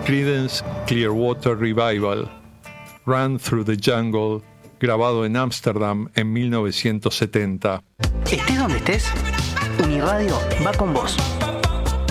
Creedence Clearwater Revival, Run Through the Jungle, grabado en Ámsterdam en 1970. Estés donde estés, Uniradio va con vos.